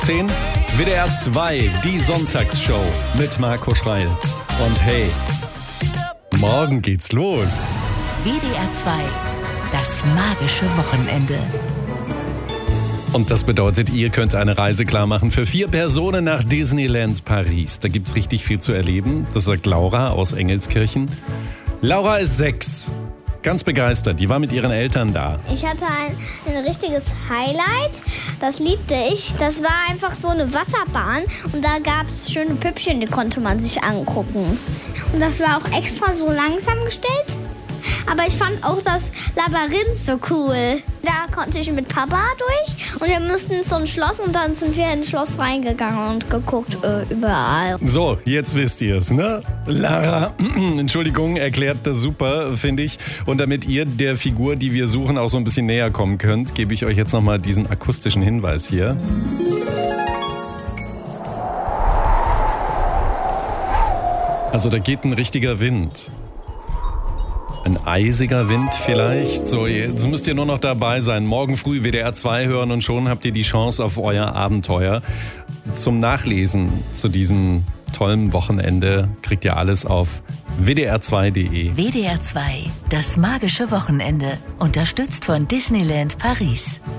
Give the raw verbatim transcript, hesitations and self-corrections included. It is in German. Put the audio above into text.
zehn, W D R zwei, die Sonntagsshow mit Marco Schreil. Und hey, morgen geht's los. W D R zwei, das magische Wochenende. Und das bedeutet, ihr könnt eine Reise klar machen für vier Personen nach Disneyland Paris. Da gibt's richtig viel zu erleben. Das sagt Laura aus Engelskirchen. Laura ist sechs. Ganz begeistert. Die war mit ihren Eltern da. Ich hatte ein, ein richtiges Highlight. Das liebte ich. Das war einfach so eine Wasserbahn. Und da gab es schöne Püppchen, die konnte man sich angucken. Und das war auch extra so langsam gestellt. Aber ich fand auch das Labyrinth so cool. Da konnte ich mit Papa durch und wir mussten in so ein Schloss und dann sind wir ins Schloss reingegangen und geguckt äh, überall. So, jetzt wisst ihr es, ne? Lara, Entschuldigung, erklärt das super, finde ich. Und damit ihr der Figur, die wir suchen, auch so ein bisschen näher kommen könnt, gebe ich euch jetzt nochmal diesen akustischen Hinweis hier. Also da geht ein richtiger Wind. Ein eisiger Wind vielleicht. So, jetzt müsst ihr nur noch dabei sein. Morgen früh W D R zwei hören und schon habt ihr die Chance auf euer Abenteuer. Zum Nachlesen zu diesem tollen Wochenende kriegt ihr alles auf W D R zwei Punkt de. W D R zwei, das magische Wochenende. Unterstützt von Disneyland Paris.